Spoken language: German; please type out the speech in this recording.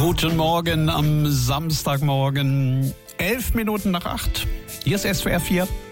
Guten Morgen am Samstagmorgen, 11 Minuten nach 8. Hier ist SWR 4.